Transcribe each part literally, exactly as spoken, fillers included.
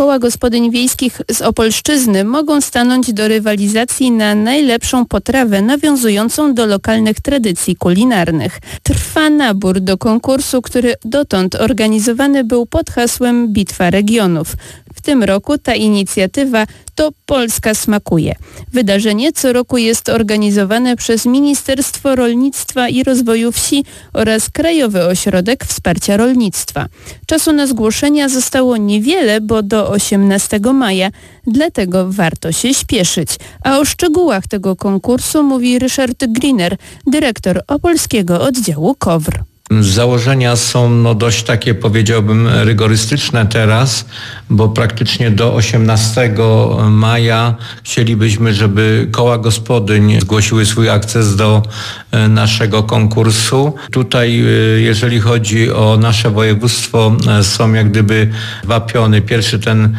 koła gospodyń wiejskich z Opolszczyzny mogą stanąć do rywalizacji na najlepszą potrawę nawiązującą do lokalnych tradycji kulinarnych. Trwa nabór do konkursu, który dotąd organizowany był pod hasłem Bitwa Regionów. W tym roku ta inicjatywa to Polska smakuje. Wydarzenie co roku jest organizowane przez Ministerstwo Rolnictwa i Rozwoju Wsi oraz Krajowy Ośrodek Wsparcia Rolnictwa. Czasu na zgłoszenia zostało niewiele, bo do osiemnastego maja, dlatego warto się śpieszyć. A o szczegółach tego konkursu mówi Ryszard Griner, dyrektor opolskiego oddziału K O W R. Założenia są no dość takie, powiedziałbym, rygorystyczne teraz, bo praktycznie do osiemnastego maja chcielibyśmy, żeby koła gospodyń zgłosiły swój akces do naszego konkursu. Tutaj, jeżeli chodzi o nasze województwo, są jak gdyby dwa piony. Pierwszy ten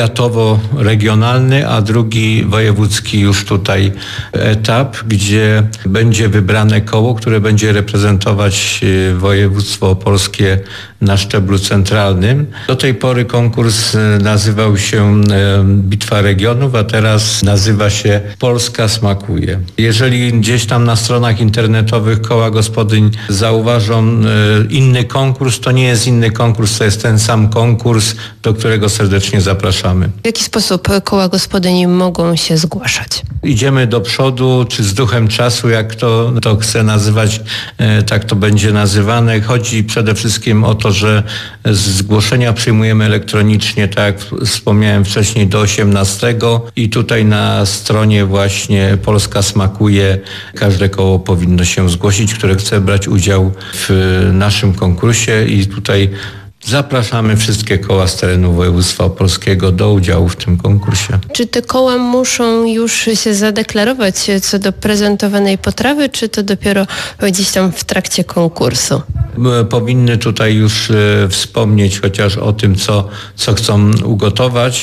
powiatowo-regionalny, a drugi wojewódzki już tutaj etap, gdzie będzie wybrane koło, które będzie reprezentować województwo opolskie na szczeblu centralnym. Do tej pory konkurs nazywał się Bitwa Regionów, a teraz nazywa się Polska smakuje. Jeżeli gdzieś tam na stronach internetowych koła gospodyń zauważą inny konkurs, to nie jest inny konkurs, to jest ten sam konkurs, do którego serdecznie zapraszamy. W jaki sposób koła gospodyń mogą się zgłaszać? Idziemy do przodu, czy z duchem czasu, jak to, to chce nazywać, tak to będzie nazywane. Chodzi przede wszystkim o to, że zgłoszenia przyjmujemy elektronicznie, tak jak wspomniałem wcześniej, do osiemnastego i tutaj na stronie właśnie Polska smakuje każde koło powinno się zgłosić, które chce brać udział w naszym konkursie i tutaj zapraszamy wszystkie koła z terenu województwa opolskiego do udziału w tym konkursie. Czy te koła muszą już się zadeklarować co do prezentowanej potrawy, czy to dopiero gdzieś tam w trakcie konkursu? Powinny tutaj już wspomnieć chociaż o tym, co, co chcą ugotować,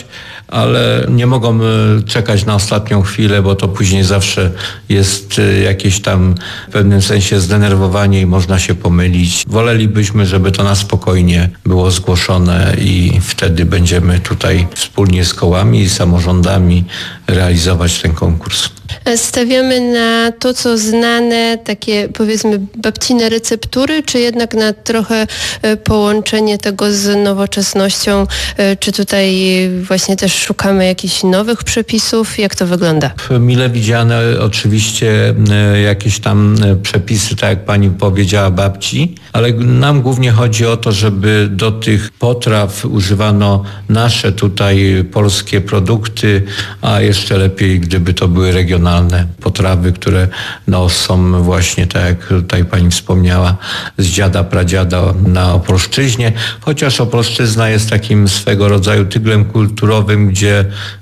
ale nie mogą czekać na ostatnią chwilę, bo to później zawsze jest jakieś tam w pewnym sensie zdenerwowanie i można się pomylić. Wolelibyśmy, żeby to na spokojnie było zgłoszone i wtedy będziemy tutaj wspólnie z kołami i samorządami realizować ten konkurs. Stawiamy na to, co znane, takie powiedzmy babcine receptury, czy jednak na trochę połączenie tego z nowoczesnością, czy tutaj właśnie też szukamy jakichś nowych przepisów? Jak to wygląda? Mile widziane oczywiście jakieś tam przepisy, tak jak pani powiedziała, babci, ale nam głównie chodzi o to, żeby do tych potraw używano nasze tutaj polskie produkty, a jeszcze lepiej, gdyby to były regionalne potrawy, które no, są właśnie, tak jak tutaj pani wspomniała, z dziada, pradziada na Opolszczyźnie, chociaż Opolszczyzna jest takim swego rodzaju tyglem kulturowym, gdzie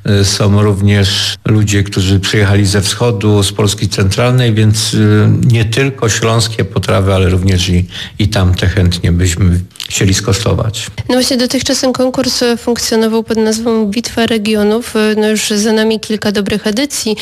są również ludzie, którzy przyjechali ze wschodu, z Polski centralnej, więc nie tylko śląskie potrawy, ale również i, i tamte chętnie byśmy chcieli skosztować. No właśnie dotychczas ten konkurs funkcjonował pod nazwą Bitwa Regionów. No już za nami kilka dobrych edycji.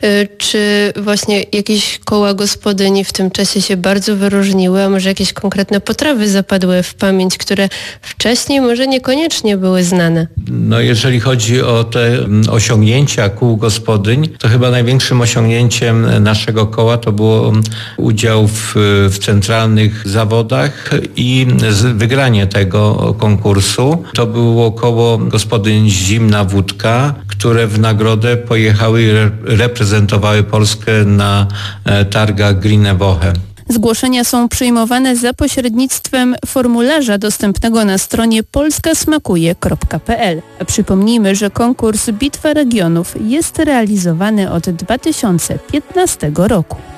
Czy właśnie jakieś koła gospodyń w tym czasie się bardzo wyróżniły, a może jakieś konkretne potrawy zapadły w pamięć, które wcześniej może niekoniecznie były znane? No jeżeli chodzi o te osiągnięcia kół gospodyń, to chyba największym osiągnięciem naszego koła to było udział w, w centralnych zawodach i wygranie tego konkursu. To było koło gospodyń Zimna Wódka, które w nagrodę pojechały i re- reprezentowały Polskę na targach Grüne Woche. Zgłoszenia są przyjmowane za pośrednictwem formularza dostępnego na stronie polska smakuje kropka p l. Przypomnijmy, że konkurs Bitwa Regionów jest realizowany od dwa tysiące piętnastego roku.